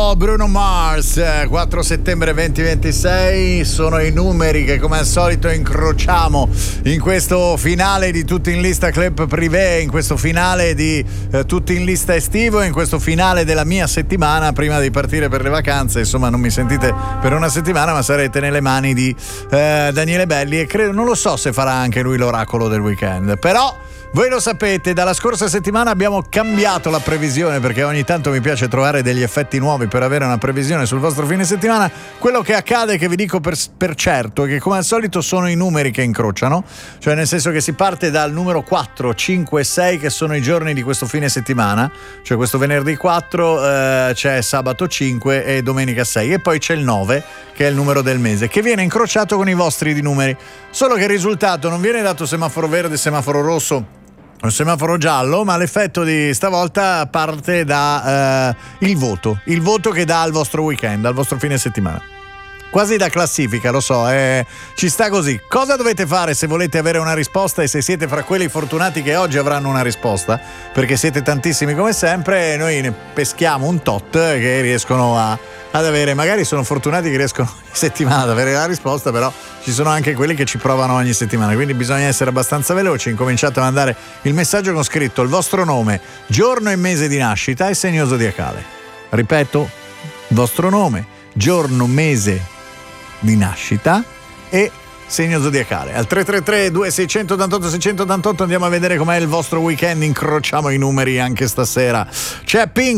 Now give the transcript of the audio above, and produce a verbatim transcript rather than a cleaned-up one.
Hello Bruno Mars, quattro settembre duemilaventisei, sono i numeri che come al solito incrociamo in questo finale di Tutti in Lista Club Privé, in questo finale di eh, Tutti in Lista estivo, in questo finale della mia settimana prima di partire per le vacanze. Insomma, non mi sentite per una settimana, ma sarete nelle mani di eh, Daniele Belli, e credo, non lo so se farà anche lui l'oracolo del weekend, però voi lo sapete, dalla scorsa settimana abbiamo cambiato la previsione, perché ogni tanto mi piace trovare degli effetti nuovi per avere una previsione sul vostro fine settimana. Quello che accade, che vi dico per, per certo, è che come al solito sono i numeri che incrociano, cioè nel senso che si parte dal numero quattro, cinque e sei, che sono i giorni di questo fine settimana, cioè questo venerdì quattro, eh, c'è sabato cinque e domenica sei, e poi c'è il nove, che è il numero del mese, che viene incrociato con i vostri di numeri, solo che il risultato non viene dato semaforo verde, semaforo rosso, un semaforo giallo, ma l'effetto di stavolta parte da eh, il voto, il voto che dà al vostro weekend, al vostro fine settimana. Quasi da classifica, lo so, eh, ci sta così. Cosa dovete fare se volete avere una risposta, e se siete fra quelli fortunati che oggi avranno una risposta, perché siete tantissimi come sempre, noi ne peschiamo un tot che riescono a, ad avere, magari sono fortunati che riescono ogni settimana ad avere la risposta, però ci sono anche quelli che ci provano ogni settimana, quindi bisogna essere abbastanza veloci. Incominciate a mandare il messaggio con scritto il vostro nome, giorno e mese di nascita e segno zodiacale. Ripeto, vostro nome, giorno, mese di nascita e segno zodiacale. Al tre tre tre due sei otto otto sei otto otto andiamo a vedere com'è il vostro weekend, incrociamo i numeri anche stasera. C'è Pink